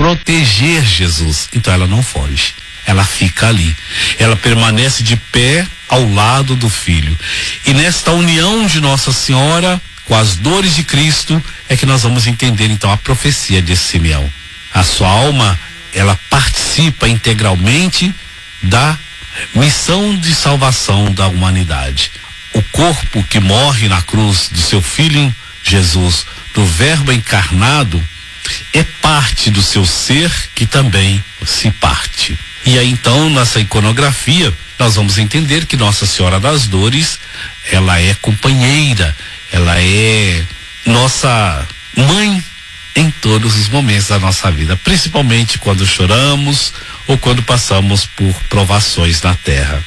proteger Jesus. Então ela não foge, ela fica ali, ela permanece de pé ao lado do filho. E nesta união de Nossa Senhora com as dores de Cristo é que nós vamos entender então a profecia de Simeão. A sua alma, ela participa integralmente da missão de salvação da humanidade. O corpo que morre na cruz do seu filho Jesus, do Verbo encarnado, é parte do seu ser que também se parte. E aí então, nessa iconografia, nós vamos entender que Nossa Senhora das Dores, ela é companheira, ela é nossa mãe em todos os momentos da nossa vida, principalmente quando choramos ou quando passamos por provações na terra.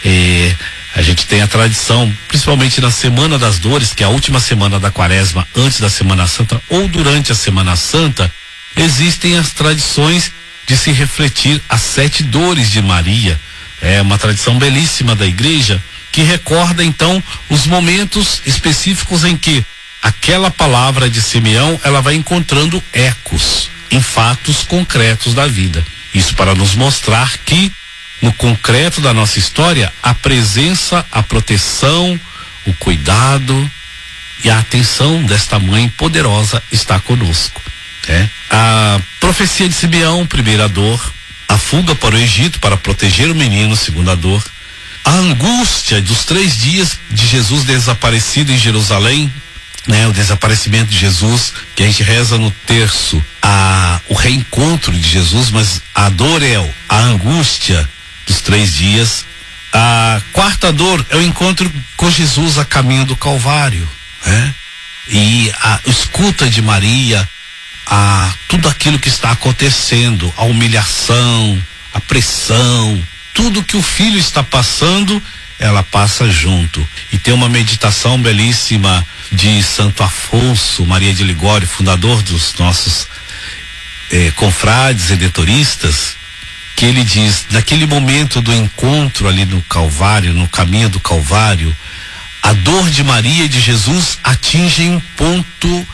A gente tem a tradição, principalmente na Semana das Dores, que é a última semana da Quaresma, antes da Semana Santa ou durante a Semana Santa, existem as tradições de se refletir as 7 dores de Maria. É uma tradição belíssima da igreja que recorda então os momentos específicos em que aquela palavra de Simeão, ela vai encontrando ecos em fatos concretos da vida. Isso para nos mostrar que no concreto da nossa história, a presença, a proteção, o cuidado e a atenção desta mãe poderosa está conosco. A profecia de Simeão, primeira dor, a fuga para o Egito para proteger o menino, segunda dor, a angústia dos 3 dias de Jesus desaparecido em Jerusalém, o desaparecimento de Jesus, que a gente reza no terço, o reencontro de Jesus, mas a dor é a angústia dos 3 dias. A quarta dor é o encontro com Jesus a caminho do Calvário, e a escuta de Maria, tudo aquilo que está acontecendo, a humilhação, a pressão, tudo que o filho está passando, ela passa junto. E tem uma meditação belíssima de Santo Afonso Maria de Ligório, fundador dos nossos confrades redemptoristas, que ele diz, naquele momento do encontro ali no Calvário, no caminho do Calvário, a dor de Maria e de Jesus atinge um ponto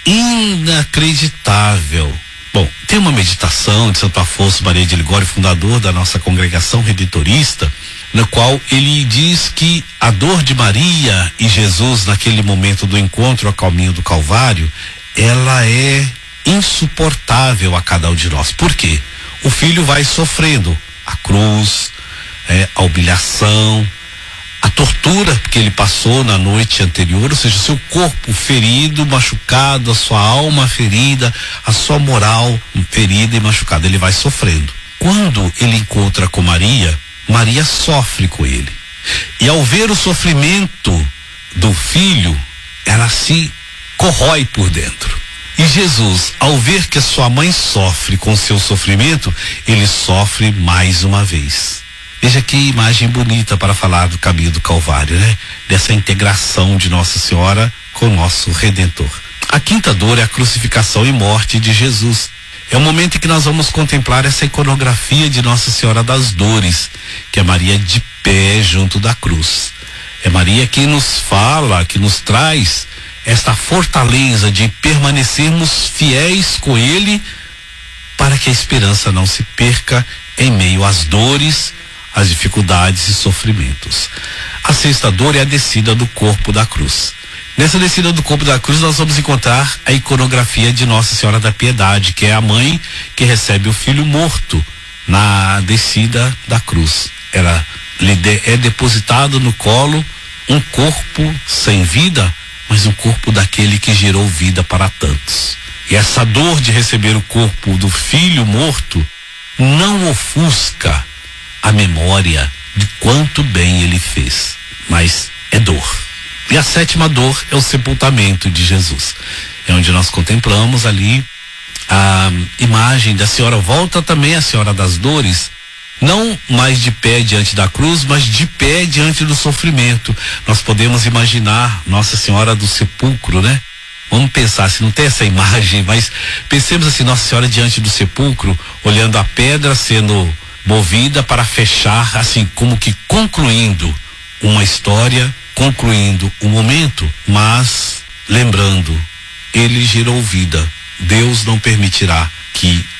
inacreditável. Bom, tem uma meditação de Santo Afonso Maria de Ligório, fundador da nossa congregação redemptorista, no qual ele diz que a dor de Maria e Jesus naquele momento do encontro ao caminho do Calvário, ela é insuportável a cada um de nós. Por quê? O filho vai sofrendo a cruz, a humilhação, a tortura que ele passou na noite anterior, ou seja, seu corpo ferido, machucado, a sua alma ferida, a sua moral ferida e machucada, ele vai sofrendo. Quando ele encontra com Maria, Maria sofre com ele. E ao ver o sofrimento do filho, ela se corrói por dentro. E Jesus, ao ver que a sua mãe sofre com seu sofrimento, ele sofre mais uma vez. Veja que imagem bonita para falar do caminho do Calvário, dessa integração de Nossa Senhora com o nosso Redentor. A quinta dor é a crucificação e morte de Jesus. É o momento em que nós vamos contemplar essa iconografia de Nossa Senhora das Dores, que é Maria de pé junto da cruz. É Maria que nos fala, que nos traz esta fortaleza de permanecermos fiéis com Ele, para que a esperança não se perca em meio às dores, às dificuldades e sofrimentos. A sexta dor é a descida do corpo da cruz. Nessa descida do corpo da cruz nós vamos encontrar a iconografia de Nossa Senhora da Piedade, que é a mãe que recebe o filho morto na descida da cruz. Ela é depositado no colo um corpo sem vida, mas um corpo daquele que gerou vida para tantos. E essa dor de receber o corpo do filho morto não ofusca a memória de quanto bem ele fez, mas é dor. E a sétima dor é o sepultamento de Jesus. É onde nós contemplamos ali a imagem da Senhora. Volta também a Senhora das Dores, não mais de pé diante da cruz, mas de pé diante do sofrimento. Nós podemos imaginar Nossa Senhora do Sepulcro, Vamos pensar, se não tem essa imagem, mas pensemos assim, Nossa Senhora diante do sepulcro, olhando a pedra sendo movida para fechar, assim, como que concluindo uma história, concluindo um momento, mas lembrando, Ele gerou vida. Deus não permitirá que